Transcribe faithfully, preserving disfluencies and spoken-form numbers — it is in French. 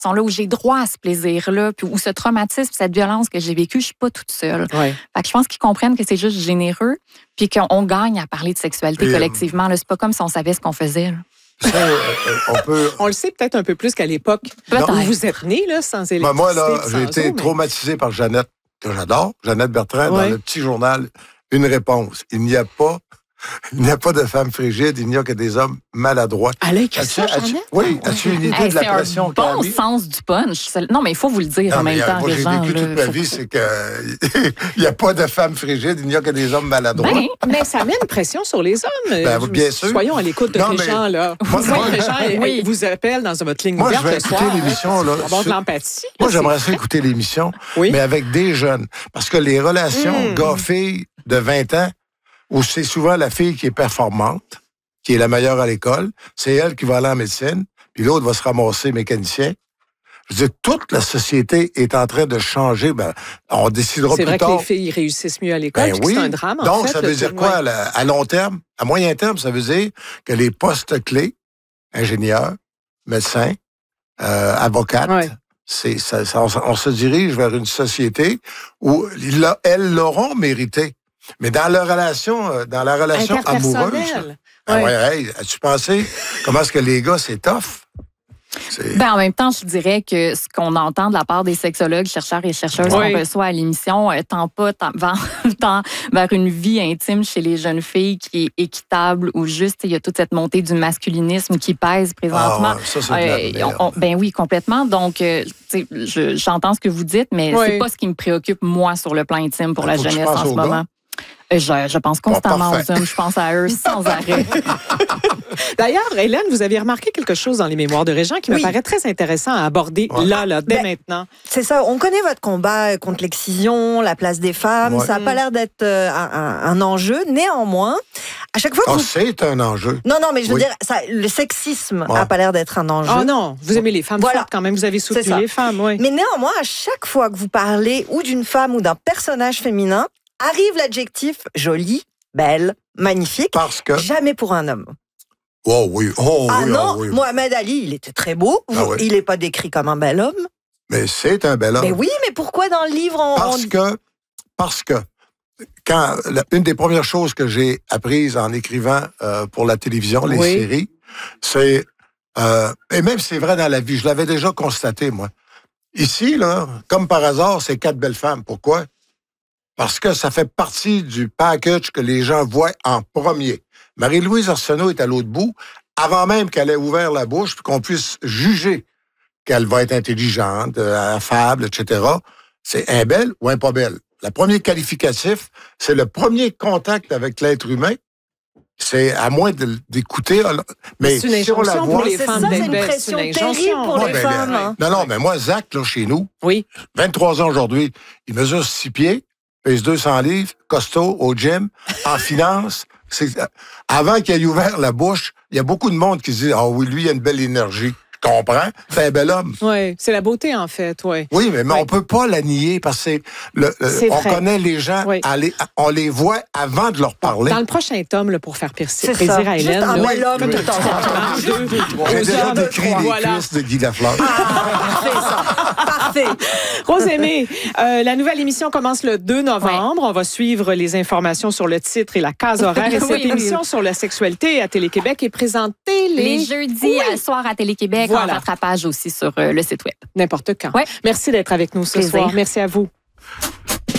sont là où j'ai droit à ce plaisir-là, puis où ce traumatisme, cette violence que j'ai vécue, je suis pas toute seule. Ouais. Fait que je pense qu'ils comprennent que c'est juste généreux, puis qu'on gagne à parler de sexualité Et, collectivement. Là, c'est pas comme si on savait ce qu'on faisait. Là. Ça, euh, on peut... On le sait peut-être un peu plus qu'à l'époque où vous êtes né, là, sans électricité. Ben moi, là, j'ai sans été eau, mais... traumatisé par Jeannette, que j'adore, Jeannette Bertrand, Ouais. dans le petit journal, une réponse. Il n'y a pas... Il n'y a pas de femmes frigides, il n'y a que des hommes maladroits. Elle a écrit ça, As-tu- as-tu- Jeannette? Oui, as-tu une idée Hey, de la c'est un pression bon qu'elle a mis? sens du punch. Non, mais il faut vous le dire Non, en mais, même euh, temps, moi, j'ai Régent, vécu là, toute ma faut- vie, c'est que il n'y a pas de femmes frigides, il n'y a que des hommes maladroits. Ben, Mais ça met une pression sur les hommes. Ben, Je- bien sûr. Soyons à l'écoute de Non, mais- Régent, là. Moi, Vous moi- voyez, Régent, Oui. il vous appelle dans votre ligne Moi, je ouverte vais le écouter soir. l'émission, là, Pour avoir de sur- l'empathie. Moi, là, j'aimerais c'est- ça écouter l'émission, Oui. mais avec des jeunes. Parce que les relations Mm. gars-filles de vingt ans, où c'est souvent la fille qui est performante, qui est la meilleure à l'école, c'est elle qui va aller en médecine, puis l'autre va se ramasser mécanicien. Je veux dire, toute la société est en train de changer. Ben, on décidera C'est plus vrai tard. que les filles réussissent mieux à l'école, Ben puis que oui. c'est un drame, en Donc, fait, ça le veut dire tout- quoi ouais. à, la- à long terme? À moyen terme, ça veut dire que les postes clés, ingénieurs, médecins, euh, avocates, Ouais. c'est, ça, ça- on, se- on se dirige vers une société où ils l'a- elles l'auront mérité. Mais dans la relation, euh, dans la relation amoureuse, Interpersonnel. ah Ouais. ouais, hey, as-tu pensé comment est-ce que les gars, c'est tough? C'est... Ben, en même temps, je dirais que ce qu'on entend de la part des sexologues, chercheurs et chercheuses Oui. qu'on reçoit à l'émission, euh, tend pas tend, vers, tend vers une vie intime chez les jeunes filles qui est équitable ou juste. Il y a toute cette montée du masculinisme qui pèse présentement. Ah, ouais, ça, c'est de la Euh, merde. on- on- ben oui, complètement. Donc, euh, tu sais, je- j'entends ce que vous dites, mais Oui. c'est pas ce qui me préoccupe, moi, sur le plan intime pour Ben, la faut que tu jeunesse penses en ce aux gars. moment. Euh, Je, je pense constamment parfait. aux hommes, je pense à eux sans arrêt. D'ailleurs, Hélène, vous avez remarqué quelque chose dans les mémoires de Régent qui Oui. me paraît très intéressant à aborder Ouais. là, là, dès Ben, maintenant. C'est ça, on connaît votre combat contre l'excision, la place des femmes, Ouais. ça n'a pas l'air d'être euh, un, un- un enjeu. Néanmoins, à chaque fois que Ah, vous... c'est un enjeu. Non, non, mais je veux Oui. dire, ça, le sexisme Ouais. n'a pas l'air d'être un enjeu. Oh non, vous aimez les femmes Voilà. fortes quand même, vous avez C'est soutenu ça. les femmes, oui. Mais néanmoins, à chaque fois que vous parlez ou d'une femme ou d'un personnage féminin, arrive l'adjectif jolie, belle, magnifique, Parce que... jamais pour un homme. Oh oui, oh ah oui, non, ah oui. Mohamed Ali, il était très beau, Ah oui. il n'est pas décrit comme un bel homme. Mais c'est un bel homme. Mais oui, mais pourquoi dans le livre on... Parce on- que, parce que, quand la- une des premières choses que j'ai apprises en écrivant euh, pour la télévision, les Oui. séries, c'est, euh, et même c'est vrai dans la vie, je l'avais déjà constaté, moi. Ici, là, comme par hasard, c'est quatre belles femmes. Pourquoi? Parce que ça fait partie du package que les gens voient en premier. Marie-Louise Arsenault est à l'autre bout, avant même qu'elle ait ouvert la bouche, puis qu'on puisse juger qu'elle va être intelligente, euh, affable, et cetera. C'est un belle ou un pas belle. Le premier qualificatif, c'est le premier contact avec l'être humain. C'est à moins de- d'écouter. Mais C'est une si on la injonction voit... pour les C'est femmes ça, c'est d'être une belles, pression c'est une terrible injonction. pour Ouais, les ben, femmes. ben, hein. Non, non, mais moi, Zach, là, chez nous, Oui. vingt-trois ans aujourd'hui, il mesure six pieds, pèse deux cents livres, costaud, au gym, en finance. C'est- Avant qu'il ait ouvert la bouche, il y a beaucoup de monde qui se dit « Ah oui, lui, il a une belle énergie. » Je comprends, c'est un bel homme. Oui, c'est la beauté, en fait, oui. Oui, mais, mais Oui. on peut pas la nier parce que c'est le- le- C'est on vrai. connaît les gens, Oui. à les- on les voit avant de leur parler. Dans le prochain tome, là, pour faire plaisir C'est plaisir ça. à Juste Hélène. un là, bel homme comme de tu temps en dis, temps. deux, deux, trois. J'ai Aux déjà hommes, décrit les voilà. cuisses de Guy Lafleur. Parfait, ça. Parfait. Rosemée, euh, la nouvelle émission commence le deux novembre. On va suivre les informations sur le titre et la case horaire. Et Oui, cette oui. émission sur la sexualité à Télé-Québec est présentée les, Les jeudis Oui. à soir à Télé-Québec, Voilà. en rattrapage aussi sur euh, le site web. n'importe quand. Ouais. Merci d'être avec nous ce Plaisir. soir. Merci à vous.